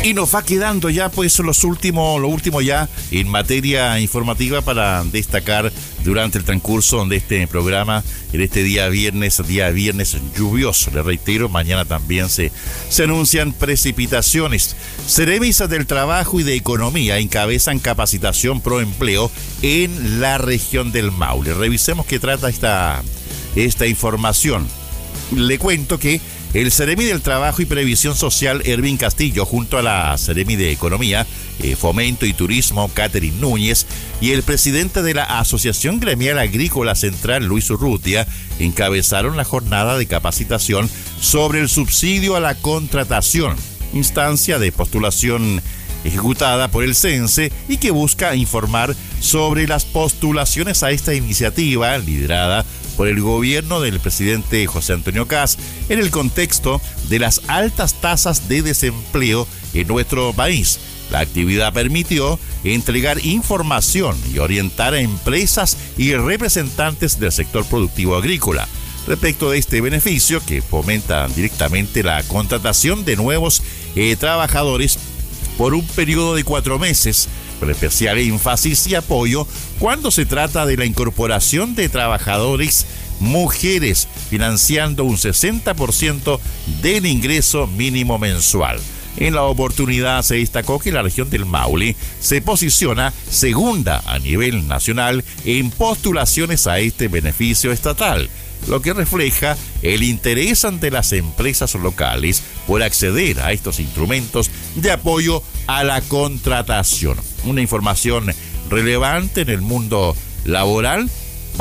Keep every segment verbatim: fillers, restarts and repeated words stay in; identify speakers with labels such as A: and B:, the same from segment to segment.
A: Y nos va quedando ya pues los últimos, lo último ya en materia informativa para destacar durante el transcurso de este programa, en este día viernes, día viernes lluvioso. Le reitero, mañana también se, se anuncian precipitaciones. Seremis del Trabajo y de Economía encabezan capacitación pro empleo en la región del Maule. Revisemos qué trata esta, esta información. Le cuento que el Seremi del Trabajo y Previsión Social, Ervin Castillo, junto a la Seremi de Economía, eh, Fomento y Turismo, Catherine Núñez, y el presidente de la Asociación Gremial Agrícola Central, Luis Urrutia, encabezaron la jornada de capacitación sobre el subsidio a la contratación, instancia de postulación ejecutada por el CENSE y que busca informar sobre las postulaciones a esta iniciativa liderada por el gobierno del presidente José Antonio Kast en el contexto de las altas tasas de desempleo en nuestro país. La actividad permitió entregar información y orientar a empresas y representantes del sector productivo agrícola respecto de este beneficio que fomenta directamente la contratación de nuevos eh, trabajadores por un periodo de cuatro meses, con especial énfasis y apoyo cuando se trata de la incorporación de trabajadores mujeres, financiando un sesenta por ciento del ingreso mínimo mensual. En la oportunidad se destacó que la región del Maule se posiciona segunda a nivel nacional en postulaciones a este beneficio estatal, lo que refleja el interés ante las empresas locales por acceder a estos instrumentos de apoyo a la contratación. Una información relevante en el mundo laboral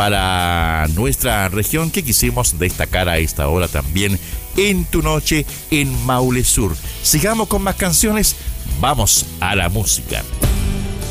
A: para nuestra región que quisimos destacar a esta hora también en Tu Noche en Maule Sur. Sigamos con más canciones, vamos a la música.